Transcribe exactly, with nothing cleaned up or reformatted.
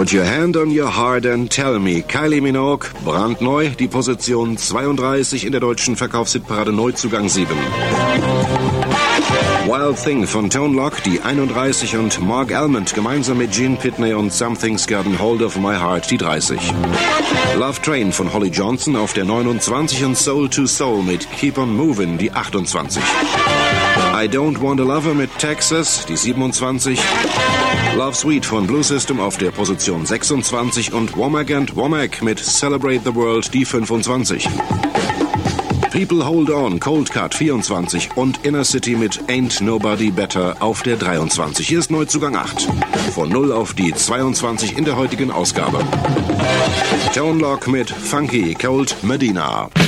Put your hand on your heart and tell me. Kylie Minogue, brandneu, die Position zweiunddreißig in der deutschen Verkaufshitparade, Neuzugang sieben. Wild Thing von Tone Loc, die einunddreißig, und Mark Almond gemeinsam mit Gene Pitney und Something's Gotten Hold of My Heart, die dreißig. Love Train von Holly Johnson auf der neunundzwanzig und Soul to Soul mit Keep on Movin', die achtundzwanzig. I Don't Want a Lover mit Texas, die siebenundzwanzig. Love Sweet von Blue System auf der Position sechsundzwanzig und Womack and Womack mit Celebrate the World, die fünfundzwanzig. People Hold On, Cold Cut vierundzwanzig und Inner City mit Ain't Nobody Better auf der dreiundzwanzig. Hier ist Neuzugang acht. Von null auf die zweiundzwanzig in der heutigen Ausgabe. Tone Loc mit Funky Cold Medina.